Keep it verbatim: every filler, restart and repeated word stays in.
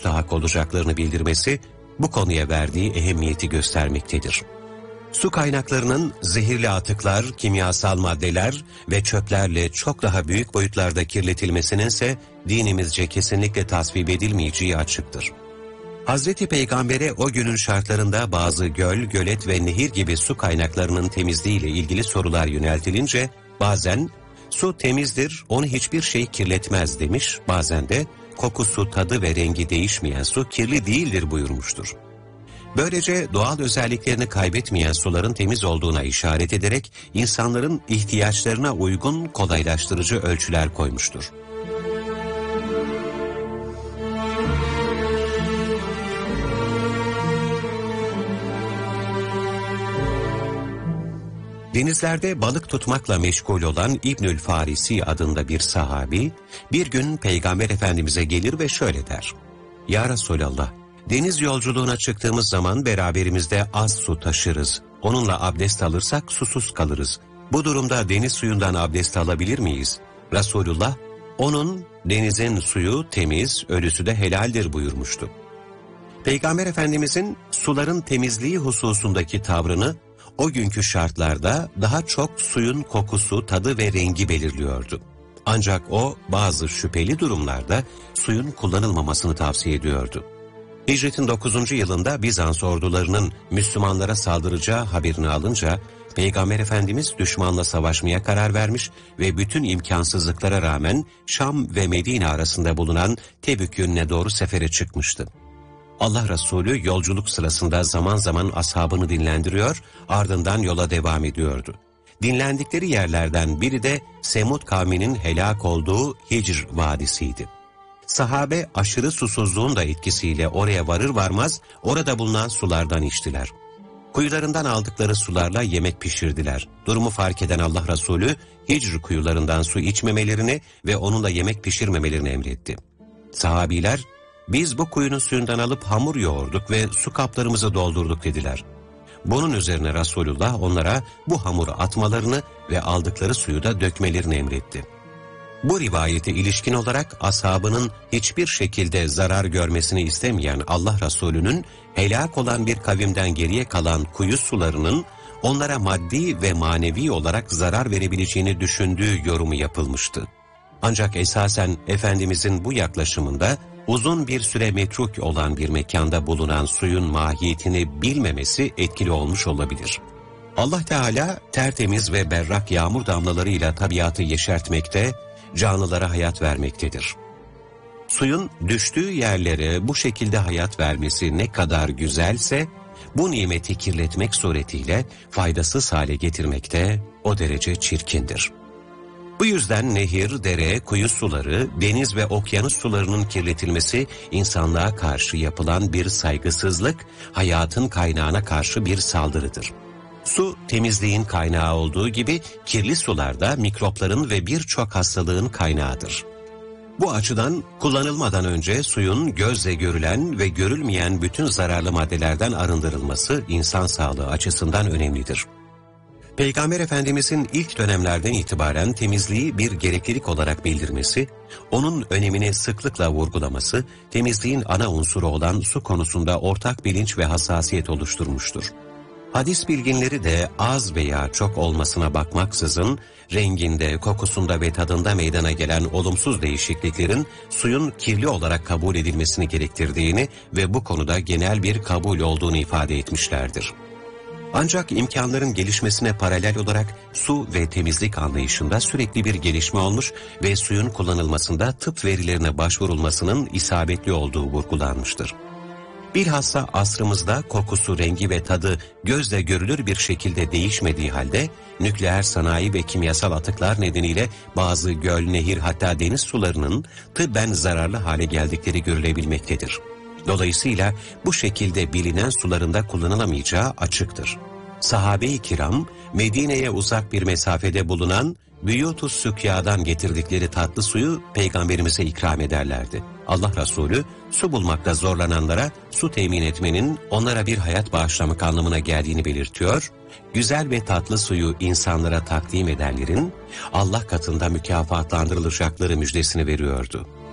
müstahak olacaklarını bildirmesi, bu konuya verdiği ehemmiyeti göstermektedir. Su kaynaklarının zehirli atıklar, kimyasal maddeler ve çöplerle çok daha büyük boyutlarda kirletilmesinin ise dinimizce kesinlikle tasvip edilmeyeceği açıktır. Hazreti Peygamber'e o günün şartlarında bazı göl, gölet ve nehir gibi su kaynaklarının temizliği ile ilgili sorular yöneltilince bazen su temizdir, onu hiçbir şey kirletmez demiş, bazen de kokusu, tadı ve rengi değişmeyen su kirli değildir buyurmuştur. Böylece doğal özelliklerini kaybetmeyen suların temiz olduğuna işaret ederek insanların ihtiyaçlarına uygun kolaylaştırıcı ölçüler koymuştur. Denizlerde balık tutmakla meşgul olan İbnül Farisi adında bir sahabi, bir gün Peygamber Efendimiz'e gelir ve şöyle der: "Ya Resulallah, deniz yolculuğuna çıktığımız zaman beraberimizde az su taşırız. Onunla abdest alırsak susuz kalırız. Bu durumda deniz suyundan abdest alabilir miyiz?" Resulullah, onun denizin suyu temiz, ölüsü de helaldir buyurmuştu. Peygamber Efendimiz'in suların temizliği hususundaki tavrını o günkü şartlarda daha çok suyun kokusu, tadı ve rengi belirliyordu. Ancak o bazı şüpheli durumlarda suyun kullanılmamasını tavsiye ediyordu. Hicretin dokuzuncu yılında Bizans ordularının Müslümanlara saldıracağı haberini alınca Peygamber Efendimiz düşmanla savaşmaya karar vermiş ve bütün imkansızlıklara rağmen Şam ve Medine arasında bulunan Tebük yönüne doğru sefere çıkmıştı. Allah Resulü yolculuk sırasında zaman zaman ashabını dinlendiriyor, ardından yola devam ediyordu. Dinlendikleri yerlerden biri de Semud kavminin helak olduğu Hicr Vadisi'ydi. Sahabe aşırı susuzluğun da etkisiyle oraya varır varmaz orada bulunan sulardan içtiler. Kuyularından aldıkları sularla yemek pişirdiler. Durumu fark eden Allah Resulü Hicr kuyularından su içmemelerini ve onunla yemek pişirmemelerini emretti. Sahabiler, "Biz bu kuyunun suyundan alıp hamur yoğurduk ve su kaplarımızı doldurduk" dediler. Bunun üzerine Resulullah onlara bu hamuru atmalarını ve aldıkları suyu da dökmelerini emretti. Bu rivayete ilişkin olarak ashabının hiçbir şekilde zarar görmesini istemeyen Allah Resulü'nün helak olan bir kavimden geriye kalan kuyu sularının onlara maddi ve manevi olarak zarar verebileceğini düşündüğü yorumu yapılmıştı. Ancak esasen Efendimizin bu yaklaşımında uzun bir süre metruk olan bir mekanda bulunan suyun mahiyetini bilmemesi etkili olmuş olabilir. Allah Teala tertemiz ve berrak yağmur damlalarıyla tabiatı yeşertmekte, canlılara hayat vermektedir. Suyun düştüğü yerlere bu şekilde hayat vermesi ne kadar güzelse, bu nimeti kirletmek suretiyle faydasız hale getirmekte o derece çirkindir. Bu yüzden nehir, dere, kuyu suları, deniz ve okyanus sularının kirletilmesi insanlığa karşı yapılan bir saygısızlık, hayatın kaynağına karşı bir saldırıdır. Su temizliğin kaynağı olduğu gibi kirli sular da mikropların ve birçok hastalığın kaynağıdır. Bu açıdan kullanılmadan önce suyun gözle görülen ve görülmeyen bütün zararlı maddelerden arındırılması insan sağlığı açısından önemlidir. Peygamber Efendimizin ilk dönemlerden itibaren temizliği bir gereklilik olarak bildirmesi, onun önemini sıklıkla vurgulaması, temizliğin ana unsuru olan su konusunda ortak bilinç ve hassasiyet oluşturmuştur. Hadis bilginleri de az veya çok olmasına bakmaksızın, renginde, kokusunda ve tadında meydana gelen olumsuz değişikliklerin suyun kirli olarak kabul edilmesini gerektirdiğini ve bu konuda genel bir kabul olduğunu ifade etmişlerdir. Ancak imkanların gelişmesine paralel olarak su ve temizlik anlayışında sürekli bir gelişme olmuş ve suyun kullanılmasında tıp verilerine başvurulmasının isabetli olduğu vurgulanmıştır. Bilhassa asrımızda kokusu, rengi ve tadı gözle görülür bir şekilde değişmediği halde nükleer sanayi ve kimyasal atıklar nedeniyle bazı göl, nehir hatta deniz sularının tıbben zararlı hale geldikleri görülebilmektedir. Dolayısıyla bu şekilde bilinen sularında kullanılamayacağı açıktır. Sahabe-i kiram Medine'ye uzak bir mesafede bulunan Büyut-u Sükya'dan getirdikleri tatlı suyu Peygamberimize ikram ederlerdi. Allah Resulü su bulmakta zorlananlara su temin etmenin onlara bir hayat bağışlamak anlamına geldiğini belirtiyor, güzel ve tatlı suyu insanlara takdim edenlerin Allah katında mükafatlandırılacakları müjdesini veriyordu.